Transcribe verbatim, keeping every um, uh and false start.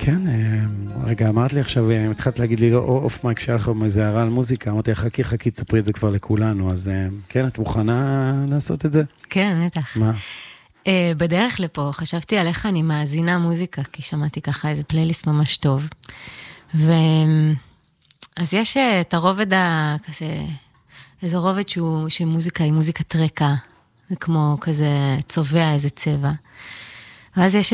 כן, רגע, אמרת לי עכשיו, התחלת להגיד לי, לא, אוף מייק שהיה לך איזה הערה על מוזיקה, אמרתי לך, חכי, חכי, תספרי את זה כבר לכולנו, אז כן, את מוכנה לעשות את זה? כן, בטח. מה? בדרך לפה, חשבתי עליך, אני מאזינה מוזיקה, כי שמעתי ככה איזה פלייליסט ממש טוב. ו... אז יש את הרובד כזה, איזה רובד שהוא, שמוזיקה היא מוזיקת רקע, זה כמו כזה צובע איזה צבע. ואז יש